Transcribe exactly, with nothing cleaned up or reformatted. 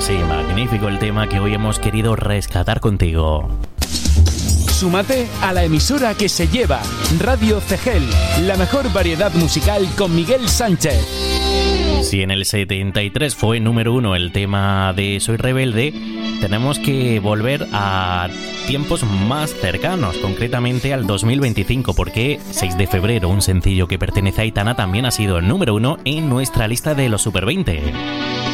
Sí, magnífico el tema que hoy hemos querido rescatar contigo. Súmate a la emisora que se lleva Radio Cegel, la mejor variedad musical con Miguel Sánchez. Si en el setenta y tres fue número uno el tema de Soy Rebelde, tenemos que volver a tiempos más cercanos, concretamente al dos mil veinticinco, porque seis de febrero, un sencillo que pertenece a Aitana, también ha sido el número uno en nuestra lista de los Super veinte.